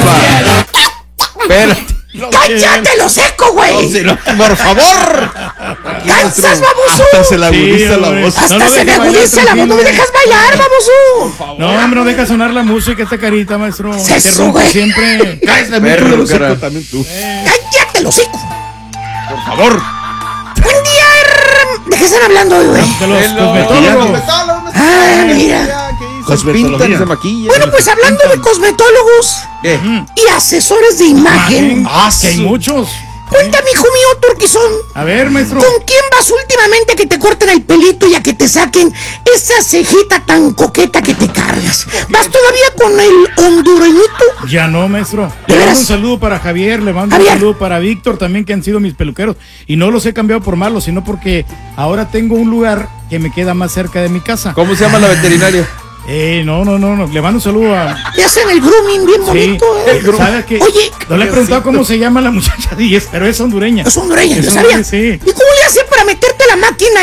Espérate. ¡Cállate lo seco, güey! Por favor. ¡Cansas, baboso! Hasta se le agudiza la voz. Hasta se le agudiza la voz. No me dejas bailar, baboso. No, hombre, no deja sonar la música, esta carita, maestro. Eso, güey. Siempre. También tú. ¡Cállate lo seco! Por favor. Buen día, ¿de qué están hablando hoy, güey? De los cosmetólogos. Ah, mira. Se pintan, se maquillan. Bueno, pues hablando de cosmetólogos ¿Qué? y asesores de imagen, Que hay muchos. cuéntame, hijo mío, Turquizón, A ver, maestro. ¿con quién vas últimamente a que te corten el pelito y a que te saquen esa cejita tan coqueta que te cargas? ¿Vas todavía con el hondureñito? Ya no, maestro. ¿De Le mando veras? un saludo para Javier, le mando Javier. un saludo para Víctor también, que han sido mis peluqueros. Y no los he cambiado por malos, sino porque ahora tengo un lugar que me queda más cerca de mi casa. ¿Cómo se llama la veterinaria? No. Le mando un saludo a... Te hacen el grooming bien bonito, ¿Sabes qué? Oye, No le he preguntado cómo se llama la muchacha, pero es hondureña. es hondureña, Es yo sabía. hondureña, sí. ¿Y cómo le hacen para meterte la máquina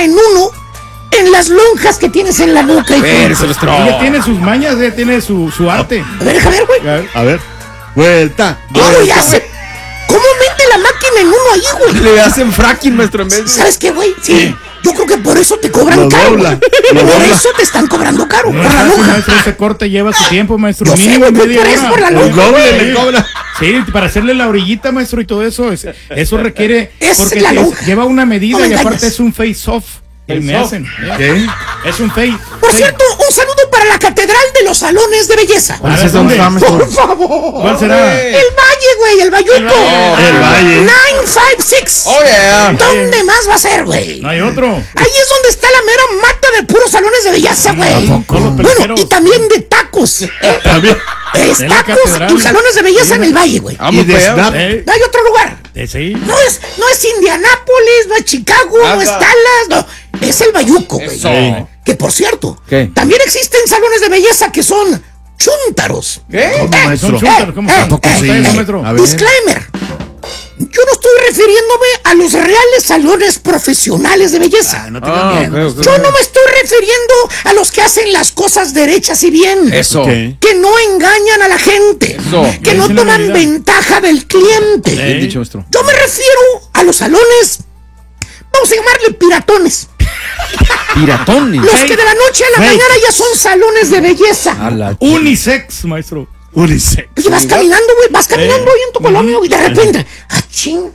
en las lonjas que tienes en la nuca? Ella tiene sus mañas, ella tiene su arte. A ver, güey. A ver. Vuelta. ¿Cómo le hace? ¿Cómo mete la máquina en uno ahí, güey? Le hacen fracking, maestro, en vez de... ¿Sabes qué, güey? Sí. Yo creo que por eso te cobran Lo caro. dobla, güey. lo Por dobla. eso te están cobrando caro. No Por es la fácil, lonja. maestro, ese corte lleva su tiempo, maestro. Yo sé, Mínimo güey, media por eso, hora. por la lonja. El doble Sí. le cobra. Sí, para hacerle la orillita, maestro, y todo eso. Eso requiere. Es porque la lonja. lleva una medida No me y aparte engañes. es un face-off. Que me hacen. ¿Qué? Es un face. Por cierto, un saludo para la Catedral de los Salones de Belleza. A ver, ¿dónde? Por favor. ¿Cuál será? El Valle, güey, el Bayuco. El Valle. 956. Oh, yeah. ¿Dónde más va a ser, güey? No hay otro. Ahí es donde está la mera mata de puros salones de belleza, güey. Con los Bueno, peluqueros. y también de tacos. También. Es En la tacos catedral. y salones de belleza en el Valle, güey. Y de para allá. Snap. No hay otro lugar. Sí. No es Indianápolis, no es Chicago, no es Dallas, no. Es el Bayuco, güey. Eso. Que por cierto, ¿Qué? también existen salones de belleza que son chúntaros. ¿Qué? ¿Cómo, maestro? Son chúntaros, ¿cómo? ¿Tampoco sí? está eso, maestro? A ver. Disclaimer. Yo no estoy refiriéndome a los reales salones profesionales de belleza. No te cambies. ok, ok. Yo no me estoy refiriendo a los que hacen las cosas derechas y bien. Eso. Ok. Que no engañan a la gente. Eso. Que no Dicen la toman realidad. ventaja del cliente. Bien dicho, maestro. Yo me refiero a los salones, vamos a llamarle piratones. Piratones. Los que de la noche a la Hey. mañana ya son salones de belleza. A la Unisex, maestro. Unisex. Oye, vas caminando, güey, vas caminando ahí en tu colonia y de repente, ¡achín!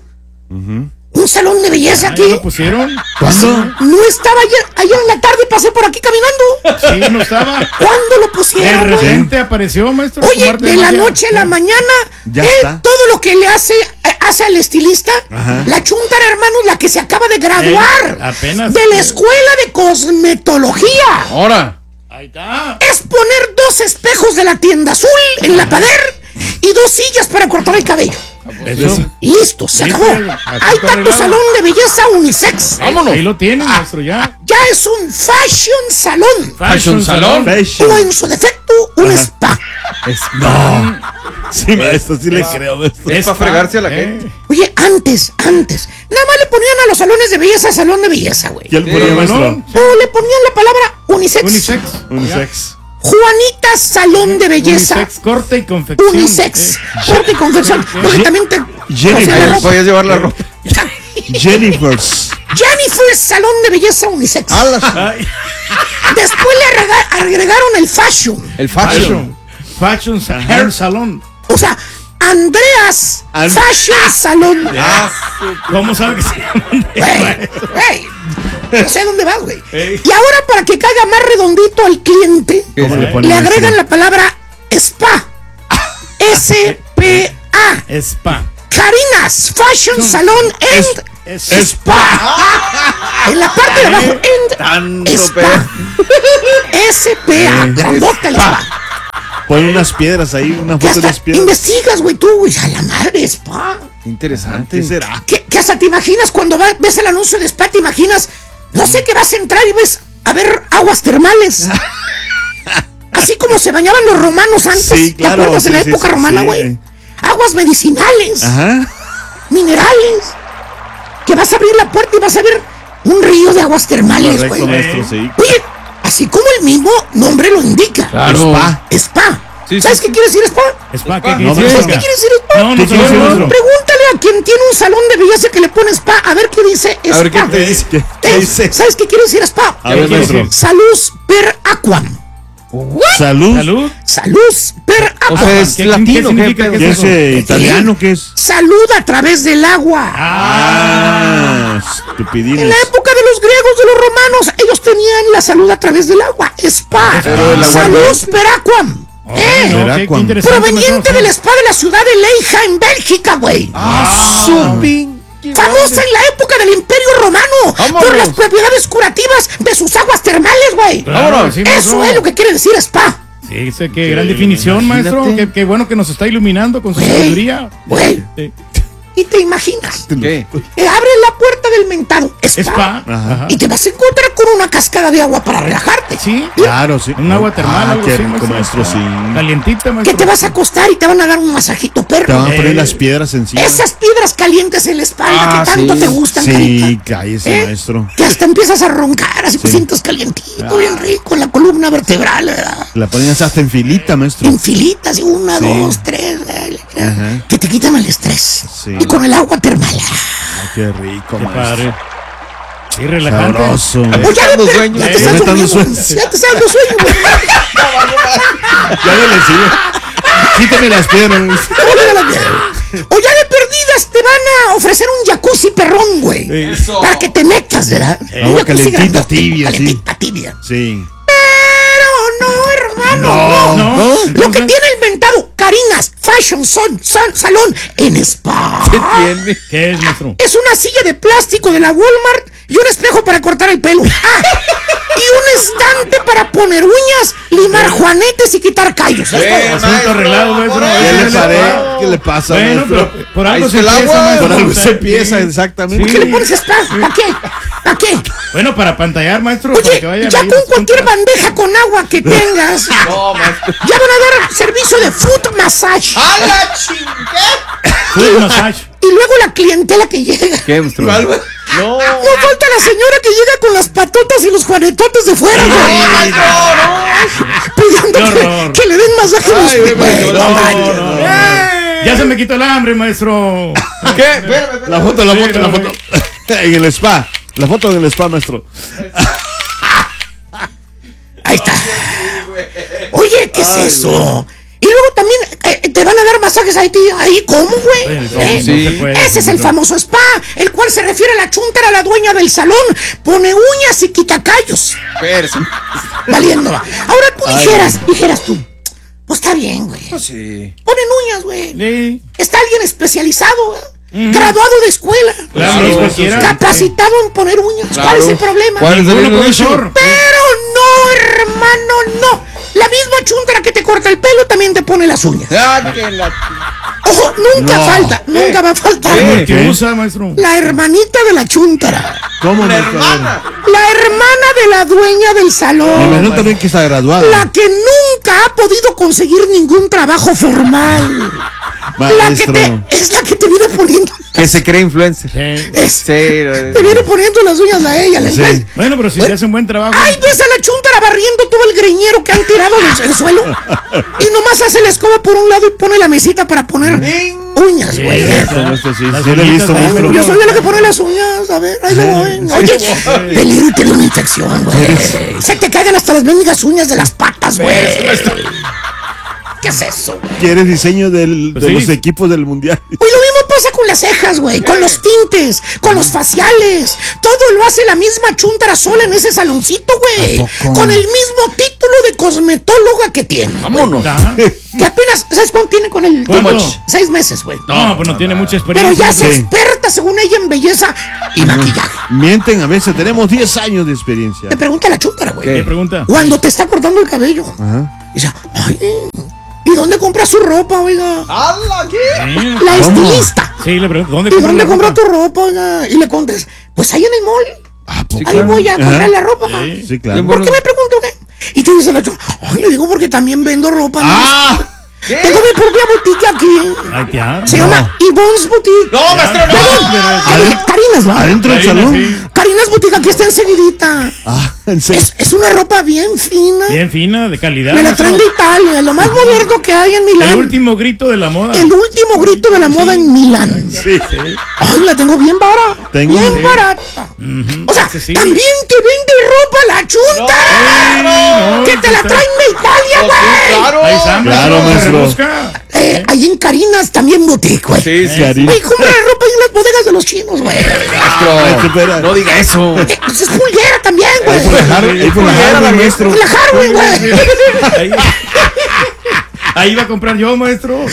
Un salón de belleza ¿Ya aquí. lo pusieron? ¿Cuándo? No estaba ayer en la tarde, pasé por aquí caminando. Sí, no estaba. ¿Cuándo lo De pusieron, güey? repente apareció, maestro. Oye, como arte de la magia. noche a la mañana, Ya está. todo lo que le hace al estilista, Ajá. la chuntara, hermanos, la que se acaba de graduar apenas. de la escuela de cosmetología. Ahora. Ahí está. Es poner 2 espejos de la tienda azul en la pared y 2 sillas para cortar el cabello. Eso. Listo, se Listo, acabó. aquí Ahí está está tu arreglado. salón de belleza unisex. Vámonos. Ahí lo tienen, maestro, ya. Ya es un fashion salón. Fashion salón. O Fashion. en su defecto, un spa. No. Sí, maestro, sí le creo de esto. Es para fregarse a la gente. Oye, antes, nada más le ponían a los salones de belleza salón de belleza, güey. ¿Quién le ponía, Sí, maestro? balón. O le ponían la palabra unisex. Unisex. Unisex. Juanita Salón de Belleza. Unisex, corte y confección. Unisex. Corte y confección. Porque también te. Jennifer. Podías llevar la ropa. Jennifer's. Jennifer Salón de Belleza Unisex. Ay, Después le agregaron el fashion. El fashion. Fashion Hair Salon. O sea, Andreas Fashion Salón. ¿Cómo sabe que se llama? Güey, no sé dónde vas, güey. Ey. Y ahora, para que caiga más redondito al cliente, ¿Cómo le ponen, le maestro? agregan la palabra spa. S-P-A. Spa. Karina's Fashion Salon and Spa. En la parte de abajo, and Tanto Spa. S-P-A. Grandota el spa. Pon unas piedras ahí, una Que foto de hasta las piedras. investigas, güey, tú, güey. A la madre, spa. Interesante. ¿Qué será? Que hasta te imaginas cuando ves el anuncio de spa, te imaginas, no sé, que vas a entrar y ves a ver aguas termales. Así como se bañaban los romanos antes. Sí, claro, ¿Te acuerdas sí, en la sí, época sí, romana, sí. güey? Aguas medicinales, Ajá. minerales. Que vas a abrir la puerta y vas a ver un río de aguas termales, Correcto, güey. maestro, sí. Oye, así como el mismo nombre lo indica. Claro. Spa. Spa. Sí, ¿Sabes sí, qué sí. quiere decir spa? Spa, ¿qué No, quiere ¿Sabes decir? qué quiere decir spa? No, no ¿Qué quiere decir, sabemos. maestro? Pregúntale a quien tiene un salón de belleza que le pone spa, a ver qué dice spa. A ver, ¿qué te dice? ¿Qué dice? ¿Sabes qué quiere decir spa? A ver, ¿Qué quiere maestro. decir? Salus per aquam. Salud. Salud. Salus per O aquam. sea, es ¿Qué latino. significa ¿qué? que ¿Qué es es italiano? ¿Qué es? Salud a través del agua. En Estupidines. la época de los griegos, de los romanos, ellos tenían la salud a través del agua. Spa. Pero el agua Salus per aquam. No, qué Cuando- interesante, Proveniente maestro. del spa de la ciudad de Leija en Bélgica, güey. Famosa en la época del Imperio Romano Vámonos. por las propiedades curativas de sus aguas termales, güey. Claro, sí, Eso maestro. es lo que quiere decir spa. Sí, sé qué gran definición, maestro. imagínate. Qué bueno que nos está iluminando con su Güey, sabiduría. güey. Sí. Y te imaginas, ¿Qué? abres la puerta del mentado spa, Spa. Ajá. y te vas a encontrar con una cascada de agua para relajarte. Sí. Claro, sí. Un agua termal, algo qué así, rico, maestro, sí. Calientita, maestro. Que te vas a acostar y te van a dar un masajito Te perro. van a poner las piedras encima. Esas piedras calientes en la espalda Ah, que tanto sí. te gustan, Sí, carita. cállese, maestro. Que hasta empiezas a roncar, así te Sí. sientes calientito, bien rico, en la columna vertebral, ¿verdad? La ponías hasta en filita, maestro. En filitas, y una, Sí. dos, tres, Ajá. que te quitan el estrés. Sí. Y con el agua termal. Ay, qué rico, Qué maestro. padre. Sí, relajante. Sabroso. O ya, dando de- sueño. ya te Ya estás me está dando durmiendo. sueño. Ya te estás dando sueño, güey. Ya me le sigo. Quítame las piedras. O ya de perdidas te van a ofrecer un jacuzzi perrón, güey. Eso. Para que te metas, ¿verdad? Un Agua jacuzzi calentita, grandote, tibia, sí. calentita, tibia. Sí. Pero no, hermano, no. No. Lo que tiene inventado Carinas Fashion Salón en Spa. ¿Qué tiene? ¿Qué es, maestro? Es una silla de plástico de la Walmart y un espejo para cortar el pelo. Y un estante para poner uñas, limar juanetes y quitar callos. Asunto arreglado, maestro. ¿Qué le Ese es paré? el- ¿Qué le pasa, Bueno, maestro? pero por algo Ahí se está el empieza, agua. maestro. Por algo se Sí. empieza, exactamente. ¿Qué le pones Spa? ¿Para qué? ¿Para qué? Bueno, para pantallar, maestro. Oye, para que vayan ya ahí con las cualquier compras. bandeja con agua que tengas, No, maestro. ya van a dar servicio de foot massage. ¡A la chingada! Food massage. Y luego la clientela que llega. ¿Qué, maestro? No. No falta la señora que llega con las patotas y los juanetotes de fuera, güey. Pidiendo Qué horror. que le den masaje a los Ay, güey, güey, no, manches. no, no. Ya se me quitó el hambre, maestro. ¿Qué? Espérame. La foto, la Sí, foto, la no, foto. En el spa. La foto en el spa, maestro. Ahí está. Oye, ¿qué es eso? Y luego también te van a dar masajes ahí, tío. Ahí, ¿cómo, güey? No, no Sí. se puede, Ese es el maestro. famoso spa, el cual se refiere a la chuntara, la dueña del salón. Pone uñas y quita callos. Espérese. Valiendo. Ahora tú dijeras tú. Pues está bien, güey. Sí. Ponen uñas, güey. Sí. Está alguien especializado, graduado de escuela, Claro, Claro, no cualquiera. capacitado en poner uñas. ¿Cuál Claro. es el problema? ¿Cuál es el Ninguno, derecho? profesor. Pero no, hermano, no. La misma chuntara que te corta el pelo también te pone las uñas. Ah, que la... Ojo, nunca No. falta, nunca va a faltar. ¿Qué? ¿Qué usa, maestro? La hermanita de la chuntara. ¿Cómo, La maestro? hermana. La hermana de la dueña del Me salón. imagino también que está graduada. La que nunca ha podido conseguir ningún trabajo formal. La que Maestro. es la que te viene poniendo. Que se cree influencer. Sí. Sí. Te viene poniendo las uñas a ella. Sí. Bueno, pero si se hace un buen trabajo. Ay, ves a la chuntara barriendo todo el greñero que han tirado en el suelo. Y nomás hace la escoba por un lado y pone la mesita para poner uñas, güey. Maestro, sí, Las sí lo he visto, uñitas, maestro. Yo soy de la que pone las uñas. A ver, ahí lo voy. Oye, peligro y te da una infección, güey. Se te caigan hasta las mendigas uñas de las patas, güey. ¿Qué es eso, güey? ¿Quieres diseño de Pues sí. los equipos del mundial? Pues lo mismo pasa con las cejas, güey, con los tintes, con los faciales. Todo lo hace la misma chuntara sola en ese saloncito, güey. ¿A poco? Con el mismo título de cosmetóloga que tiene. Vámonos. Ajá. Que apenas, ¿sabes cuánto tiene con el ¿Cuánto? título? 6 meses, güey. No, pues no tiene mucha Pero experiencia. ya se Sí. experta, según ella, en belleza y maquillaje. Mienten a veces, tenemos 10 años de experiencia. Te pregunta la chuntara, güey. ¿Qué pregunta? Cuando te está cortando el cabello. Ajá. Dice, ay, ¿y dónde compra su ropa, oiga? ¡Hala, qué! Sí. La ¿Cómo? estilista. Sí, le pregunto, ¿dónde ¿Y compra dónde la compra ropa? tu ropa, oiga? Y le contestas, pues ahí en el mall. Ah, ¿poco? Ahí voy a comprar Ajá. la ropa. Sí. Sí, claro. ¿Por qué me pregunto qué? Y te dice la chuntara, ay, le digo porque también vendo ropa. ¿no? ¡Ah! Tengo mi propia boutique aquí. Ay, ya. Se llama Yvonne's Boutique. ¡No, maestro, no! Perdón, Karina Carinas, ¿va? Adentro del Karina, salón. sí. Carinas Boutique, aquí está enseguidita. Ah, en serio. Es una ropa bien fina. Bien fina, de calidad. Me la maestro. traen de Italia, lo más moderno que hay en Milán. El último grito de la moda. El último grito de la moda en Milán. Sí. Ay, la tengo bien barata. Tengo- Bien sí. barata. O sea, Sí, sí. también te vende ropa la chunta. no, que te la sí, traen de Italia, güey. Claro. Ahí está, Claro, se maestro. rebusca. Ahí en Carinas también boutique, güey. Sí, sí. Karina. Güey, compra la ropa ahí en las bodegas de los chinos, güey. Maestro, no diga eso. Pues es pulguera también, güey. Ahí por la Harvard, maestro. La Harvard, güey. Ahí, ahí va a comprar yo, maestro.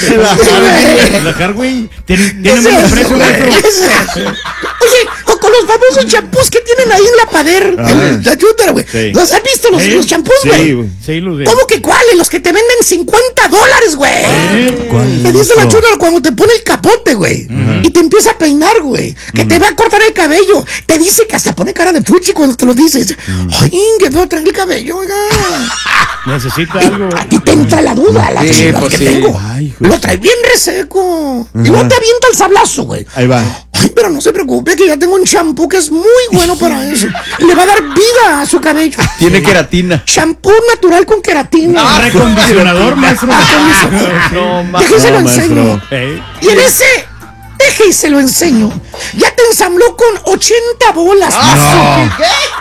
La Harwin. Tiene menos precio, maestro. Oye, o con los famosos champús que tienen ahí en la pader. La chútara, güey. Sí. ¿Los has visto los champús, Sí, güey? güey. Sí, los de. ¿Cómo que cuáles? Los que te venden $50, güey. Te dice la chútara cuando te pone el capote, güey. Y te empieza a peinar, güey. Que te va a cortar el cabello. Te dice que hasta pone cara de fuchi cuando te lo dices. Ay, que no trae el cabello, oiga. Necesita algo. A ti te entra la duda, la Sí, chica pues que sí. tengo. Ay, hijo. Lo trae bien reseco. Y luego te avienta el sablazo, güey. Ahí va. Ay, pero no se preocupe que ya tengo un champú que es muy bueno para eso. Le va a dar vida a su cabello. Tiene queratina. Champú natural con queratina. Recondicionador, maestro. No, Déjese lo No, enseño. maestro. Y en ese, deje y se lo enseño. Ya te ensambló con 80 bolas. No.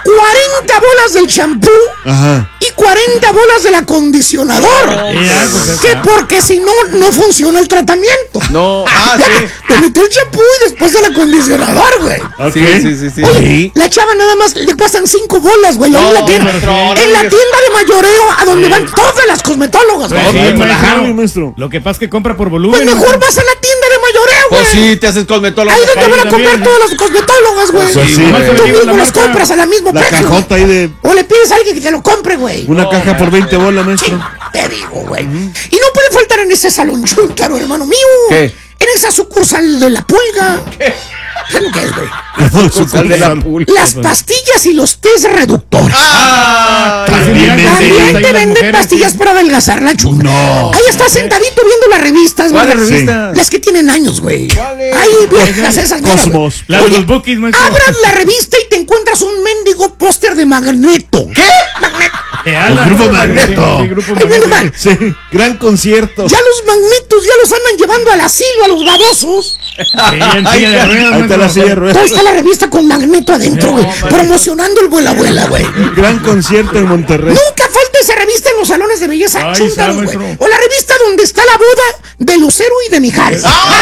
40 bolas del champú Ajá. y 40 bolas del acondicionador. Ya, pues, Que porque si no, no funciona el tratamiento. No. Ah, Ya, sí. te metió el champú y después el acondicionador, güey. Ok. Sí. Oye, la chava nada más le pasan 5 bolas, güey. ahí en la tienda, maestro, no en la digas. tienda de mayoreo a donde van todas las cosmetólogas, güey. Sí, Sí, maestro. la Harvard, maestro. Lo que pasa es que compra por Pues volumen. mejor vas a la tienda de mayoreo, güey. Pues sí, te haces cosmetólogo. Ahí donde van a también, comprar ¿eh? todas las cosmetólogas, güey. Pues sí, nomás güey. Tú te digo mismo la las marca. compras al mismo La precio. cajota ahí de O le pides a alguien que te lo compre, güey. una caja por 20 bolas, Sí, maestro. te digo, güey. Y no puede faltar en ese salón chúntaro, hermano mío. ¿Qué? En esa sucursal de la pulga. ¿Qué? ¿Sabes lo que es, güey? Sucursal de la pulga. Las pastillas y los test reductores. Ah, También También vende. te venden pastillas para adelgazar la chunta. No. Ahí está sentadito viendo las revistas, güey. ¿cuáles revistas? Las que tienen años, güey. ¿Cuáles? Ay, viejas esas. mira, güey. Cosmos. La de Oye, los bookies, maestro. Abras la revista y te encuentras un mendigo póster de Magneto. ¿Qué? Magneto. Ala, El grupo sí, Magneto. sí, grupo Ay, Magneto. mal. Sí, gran concierto. Ya los magnetos ya los andan llevando al asilo a los babosos. Sí, en silla de ruedas, Ahí está maestro. la silla de Ahí ruedas. está la revista con Magneto adentro, güey. Promocionando el vuela abuela, güey. Gran concierto en Monterrey. Nunca falta esa revista en los salones de belleza Ahí chúntaros, está, güey. maestro. O la revista donde está la boda de Lucero y de Mijares.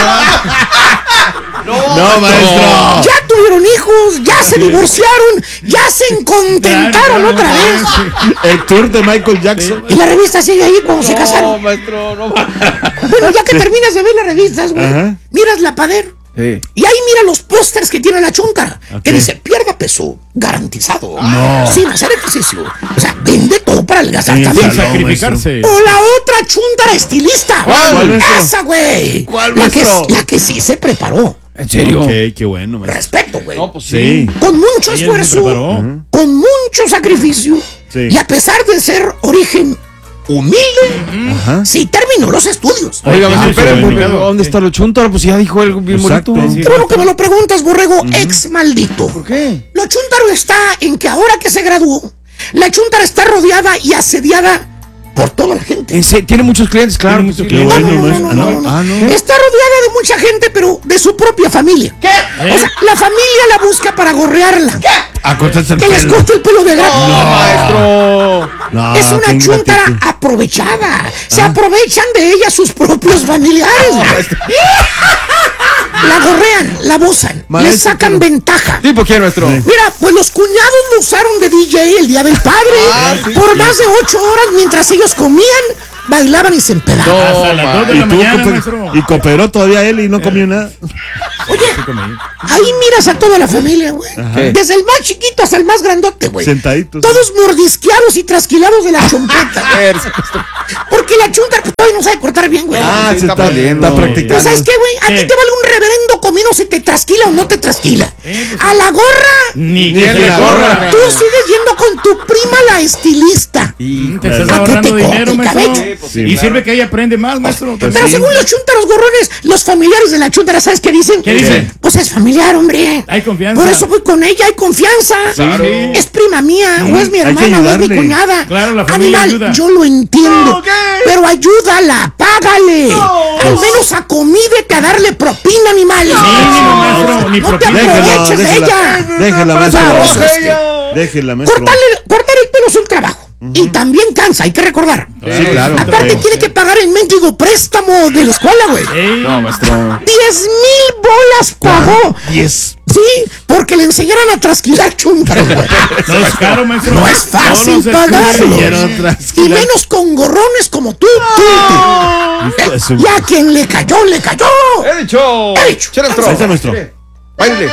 No, maestro. Ya tuvieron hijos, ya se divorciaron, ya se encontentaron otra vez. El tour de Michael Jackson. Y la revista sigue ahí cuando se no, casaron. maestro, no. Bueno, ya que terminas de ver las revistas, güey, Ajá. miras la pader. Sí. Y ahí mira los pósters que tiene la chunta. Ok. Que dice, pierda peso, garantizado. Sin hacer ejercicio. O sea, vende todo para adelgazar Sí, también. salón, Sacrificarse. O la otra chuntara estilista. ¿Cuál, maestro? Esa, güey. ¿Cuál, La que, maestro? la que sí se preparó. ¿En serio? Ok, qué bueno, maestro. Respeto, güey. No, pues Sí. Con mucho Ella se esfuerzo. preparó. Con mucho sacrificio. Sí. Y a pesar de ser origen humilde, Ajá. sí terminó los estudios. Oiga, Ah, maestro, sí, espere, sí, porque sí. ¿dónde está lo chuntaro? Pues ya dijo algo bien Exacto. bonito. Sí. Qué bueno que me lo preguntas, borrego ex maldito. ¿Por qué? Lo chuntaro está en que ahora que se graduó, la chuntara está rodeada y asediada por toda la gente. Tiene muchos clientes, claro. Tiene pues muchos sí. Qué clientes. bueno, maestro. Ah, no. Está rodeada de mucha gente, pero de su propia familia. ¿Qué? O sea, la familia la busca para gorrearla. ¿Qué? A cortarse el Que les pelo. corte el pelo de gratis. No, maestro. No, Es una qué chuntara ingratitud. aprovechada. Se aprovechan de ella sus propios familiares. La gorrean, la bozan, le Maestro, sacan pero- ventaja. ¿Tipo quién, maestro? Mira, pues los cuñados lo usaron de DJ el día del padre sí, por más de 8 horas mientras ellos comían, bailaban y se empedaban. No, Hasta las 2 de Y la tuvo mañana, que- maestro. y cooperó todavía él y no comió nada. Oye, Sí, comí. ahí miras a toda la familia, güey. Ajá. Desde el más chiquito hasta el más grandote, güey. Sentaditos. Todos mordisqueados y trasquilados de la chompeta. Porque la chunta pues, todavía no sabe cortar bien, güey. Ah, se sí, está aprendiendo. está Pues, practicando. ¿sabes qué, güey? A ti ¿Qué? te vale un reverendo comino si te trasquila o no te trasquila. Pues, A la gorra, Ni Ni que a se la corra. gorra. tú sigues yendo con con tu prima la estilista. Te estás ¿Para qué ahorrando te dinero, corta el maestro. cabello? Sí, Y claro. sirve que ella aprende más, maestro. Pero también. según los chúntaros gorrones, los familiares de la chúntara, ¿sabes qué dicen? ¿Qué dicen? Pues es familiar, hombre. Hay confianza. Por eso voy con ella, hay confianza. Claro. Es prima mía, o es mi Hay que hermana, o es mi ayudarle. cuñada. Claro, la familia Animal, ayuda. yo lo entiendo. Pero ayúdala, págale. Al menos acomídete a darle propina, animal. Mínimo, maestro, ni No te propina. aproveches de ella. Déjela, Vamos, maestro. Déjela, maestro. Cortar el pelo es un trabajo. Y también cansa, hay que recordar. Sí, claro. Aparte tiene que pagar el mendigo préstamo de la escuela, güey. Ey, No, maestro. 10,000 bolas pagó. 10. Sí, porque le enseñaron a trasquilar chúntaros, güey. no es caro, maestro. No es fácil Todos pagarlo. estudian. Y menos con gorrones como tú. Hijo de su- Y a quien le cayó, le cayó. He dicho. He dicho. Che, maestro. Ahí está, maestro. Báilele.